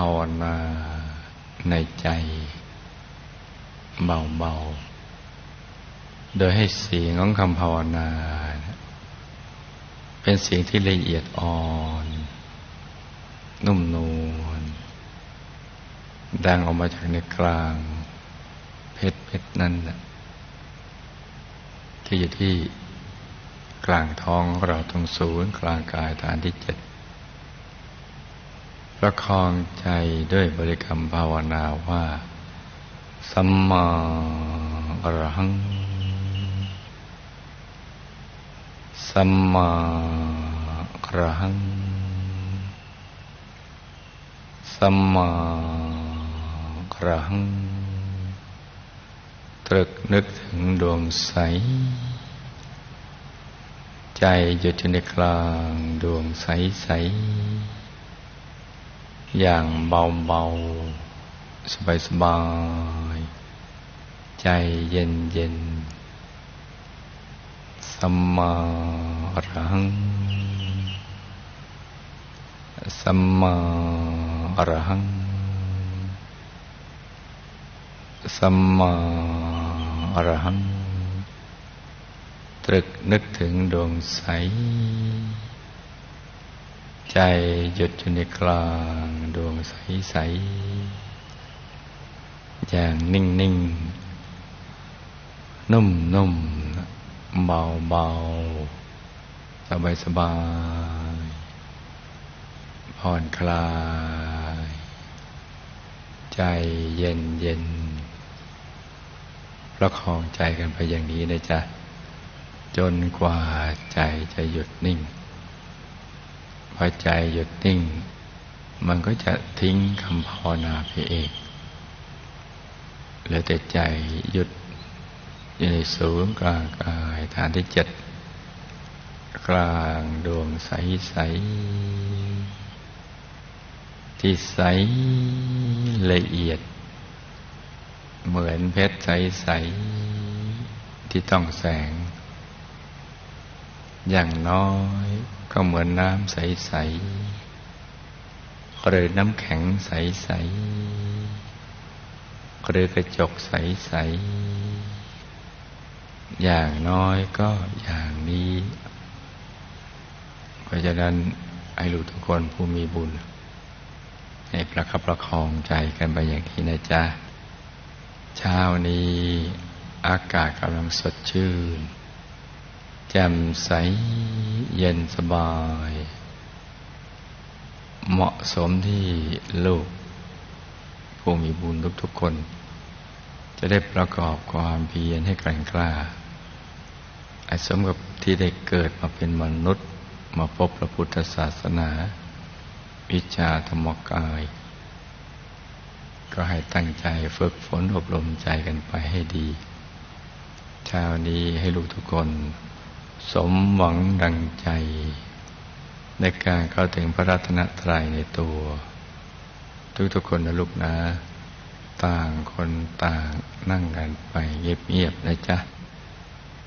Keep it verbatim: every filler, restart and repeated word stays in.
าวนาในใจเบาๆโดยให้เสียงของคำภาวนาเป็นเสียงที่ละเอียดอ่อนนุ่มนวลดังออกมาจากในกลางเพชรเพชรนั้นแหละที่อยู่ที่กลางท้องของเราตรงศูนย์กลางกายฐานที่เจ็ดประคองใจด้วยบริกรรมภาวนาว่าสัมมาอรหังสัมมาอรหังสัมมาอรหังตรึกนึกถึงดวงใสใจหยุดอยู่ในกลางดวงใสๆอย่างเบาๆสบายๆใจเย็นๆสัมมาอรหังสัมมาอรหังสัมมาอรหังตรึกนึกถึงดวงใสใจหยุดอยู่ในกลางดวงใสๆอย่างนิ่งๆนุ่มๆเบาๆสบายๆผ่อนคลายใจเย็นๆประคองใจกันไปอย่างนี้นะจ๊ะจนกว่าใจจะหยุดนิ่งพอใจหยุดนิ่งมันก็จะทิ้งคำภาวนาไปเองเหลือแต่ใจหยุดอยู่ในศูนย์กลางกายฐานที่เจ็ดกลางดวงใสๆที่ใสละเอียดเหมือนเพชรใสๆที่ต้องแสงอย่างน้อยก็เหมือนน้ำใสๆหรือน้ำแข็งใสๆหรือกระจกใสๆอย่างน้อยก็อย่างนี้เพราะฉะนั้นให้ลูกทุกคนผู้มีบุญให้ประคับประคองใจกันไปอย่างนี้นะจ๊ะเช้านี้อากาศกำลังสดชื่นแจ่มใสเย็นสบายเหมาะสมที่ลูกผู้มีบุญทุกๆคนจะได้ประกอบความเพียรให้แกร่งกล้าอาสมกับที่ได้เกิดมาเป็นมนุษย์มาพบพระพุทธศาสนาวิชาธรรมกายก็ให้ตั้งใจฝึกฝนอบรมใจกันไปให้ดีเช้านี้ให้ลูกทุกคนสมหวังดังใจในการเข้าถึงพระรัตนตรัยในตัวทุกๆคนนะลูกนะต่างคนต่างนั่งกันไปเงียบๆนะจ๊ะ